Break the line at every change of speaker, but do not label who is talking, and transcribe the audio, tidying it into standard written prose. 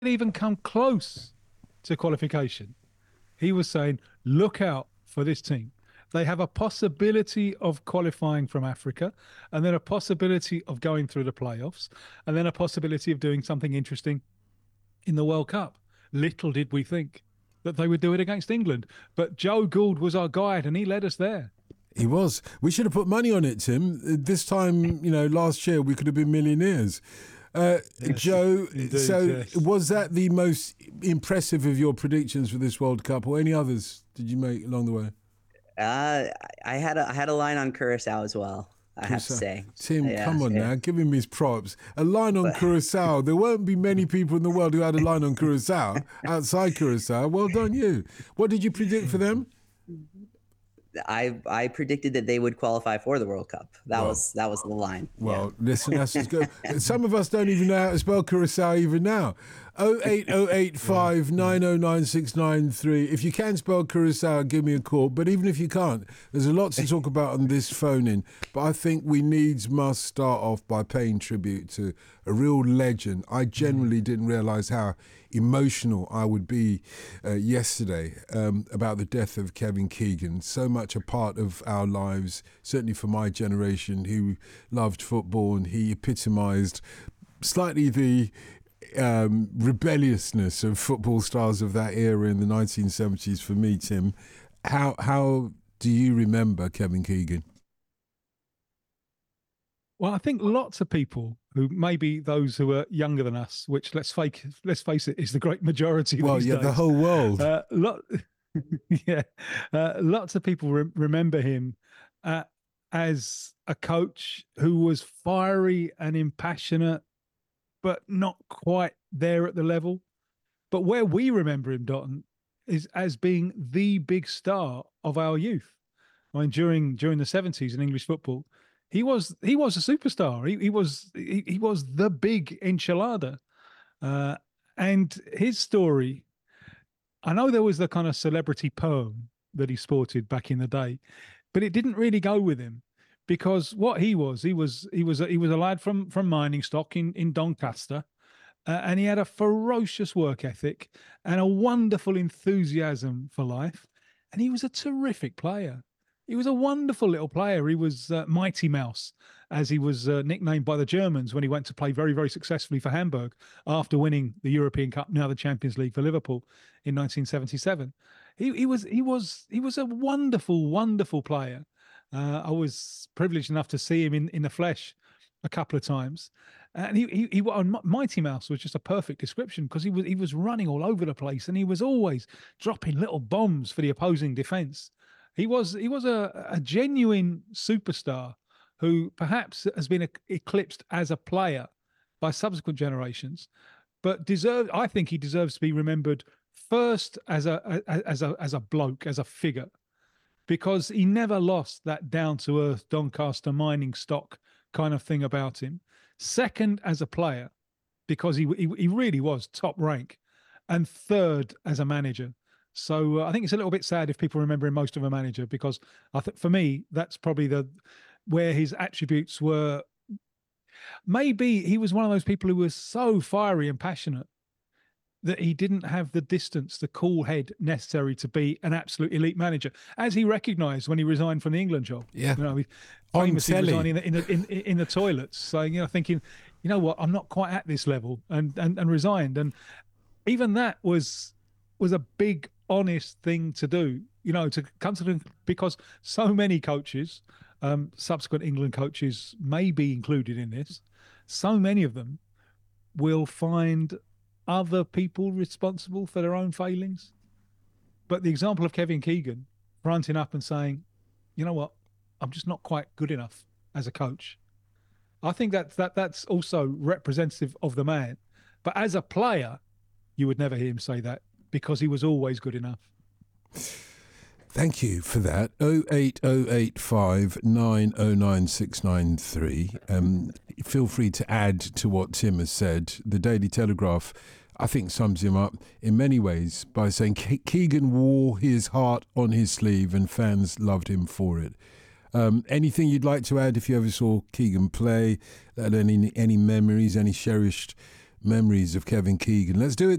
even come close to qualification, he was saying, look out for this team. They have a possibility of qualifying from Africa, and then a possibility of going through the playoffs, and then a possibility of doing something interesting in the World Cup. Little did we think that they would do it against England. But Joe Gould was our guide, and he led us there.
He was. We should have put money on it, Tim. This time, last year we could have been millionaires. Yes, Joe, indeed, so yes. Was that the most impressive of your predictions for this World Cup, or any others did you make along the way?
I had a line on Curacao as well. I have to say.
Tim, come on now, give him his props. A line on Curacao. There won't be many people in the world who had a line on Curacao outside Curacao. Well done, you. What did you predict for them?
I predicted that they would qualify for the World Cup. That was the line.
Well, listen, that's just good. Some of us don't even know how to spell Curacao even now. 08085909693. If you can spell Curacao, give me a call. But even if you can't, there's a lot to talk about on this phone-in. But I think we must start off by paying tribute to a real legend. I genuinely didn't realise how emotional I would be yesterday about the death of Kevin Keegan. So much a part of our lives, certainly for my generation who loved football, and he epitomised slightly the rebelliousness of football stars of that era in the 1970s for me, Tim. How do you remember Kevin Keegan?
Well, I think lots of people who maybe those who are younger than us, which let's face it, is the great majority. These days.
The whole world.
Lots of people remember him as a coach who was fiery and impassionate, but not quite there at the level. But where we remember him, Dotton, is as being the big star of our youth. I mean, during the 70s in English football, he was a superstar. He was the big enchilada, and his story. I know there was the kind of celebrity perm that he sported back in the day, but it didn't really go with him, because what he was a lad from mining stock in Doncaster, and he had a ferocious work ethic and a wonderful enthusiasm for life, and he was a terrific player. He was a wonderful little player. He was Mighty Mouse, as he was nicknamed by the Germans when he went to play very, very successfully for Hamburg after winning the European Cup, now the Champions League, for Liverpool in 1977. He was a wonderful, wonderful player. I was privileged enough to see him in the flesh a couple of times, and he Mighty Mouse was just a perfect description, because he was running all over the place, and he was always dropping little bombs for the opposing defence. He was a genuine superstar who perhaps has been eclipsed as a player by subsequent generations, but I think he deserves to be remembered first as a bloke, as a figure, because he never lost that down-to-earth Doncaster mining stock kind of thing about him. Second, as a player, because he really was top rank, and third, as a manager. So I think it's a little bit sad if people remember him most of a manager, because I think for me that's probably where his attributes were. Maybe he was one of those people who was so fiery and passionate that he didn't have the distance, the cool head necessary to be an absolute elite manager, as he recognised when he resigned from the England job.
Yeah,
he famously resigning in the toilets, saying, thinking, what, I'm not quite at this level, and resigned. And even that was a big, honest thing to do, to come to because so many coaches, subsequent England coaches may be included in this, so many of them will find other people responsible for their own failings. But the example of Kevin Keegan fronting up and saying, you know what, I'm just not quite good enough as a coach, I think that's also representative of the man. But as a player, you would never hear him say that, because he was always good enough.
Thank you for that. 08085909693. Feel free to add to what Tim has said. The Daily Telegraph, I think, sums him up in many ways by saying Keegan wore his heart on his sleeve and fans loved him for it. Anything you'd like to add if you ever saw Keegan play? Any memories, any cherished memories of Kevin Keegan? Let's do it.